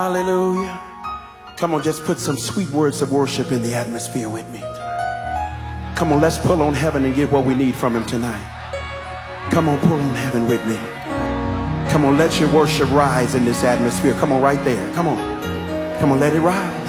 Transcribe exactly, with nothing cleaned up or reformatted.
Hallelujah. Come on, just put some sweet words of worship in the atmosphere with me. Come on, let's pull on heaven and get what we need from him tonight. Come on, pull on heaven with me. Come on, let your worship rise in this atmosphere. Come on, right there. Come on. Come on, let it rise.